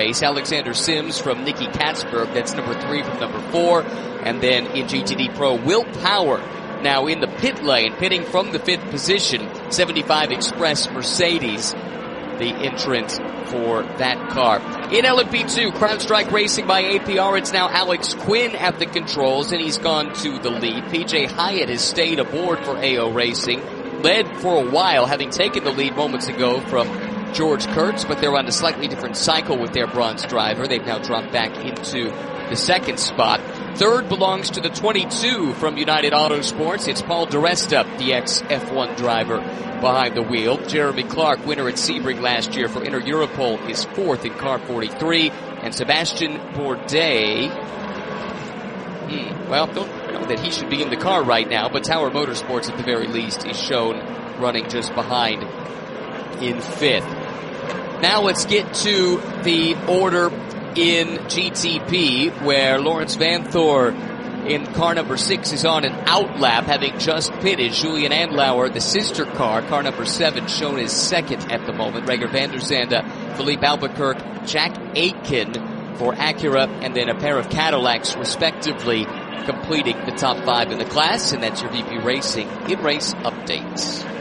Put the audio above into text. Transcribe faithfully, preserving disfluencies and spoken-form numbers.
race. Alexander Sims from Nicky Katzberg, that's number three from number four. And then in G T D Pro, Will Power now in the pit lane, pitting from the fifth position. seventy-five Express Mercedes, the entrant for that car. In L M P two, CrowdStrike Racing by A P R, it's now Alex Quinn at the controls, and he's gone to the lead. P J Hyatt has stayed aboard for A O Racing, led for a while, having taken the lead moments ago from George Kurtz, but they're on a slightly different cycle with their bronze driver. They've now dropped back into the second spot. Third belongs to the twenty-two from United Autosports. It's Paul DiResta, the ex-F one driver, behind the wheel. Jeremy Clark, winner at Sebring last year for Inter Europol, is fourth in car forty-three. And Sebastian Bourdais, hmm, well, don't know that he should be in the car right now, but Tower Motorsports at the very least is shown running just behind in fifth. Now let's get to the order in G T P, where Lawrence Vanthoor in car number six is on an outlap, having just pitted. Julian Andlauer, the sister car, car number seven, shown as second at the moment. Reger van der Zande, Philippe Albuquerque, Jack Aitken for Acura, and then a pair of Cadillacs, respectively, completing the top five in the class. And that's your V P Racing in-race updates.